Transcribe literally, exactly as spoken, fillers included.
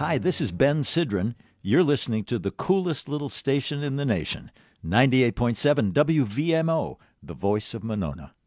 Hi, this is Ben Sidran. You're listening to the coolest little station in the nation, ninety-eight point seven W V M O, the voice of Monona.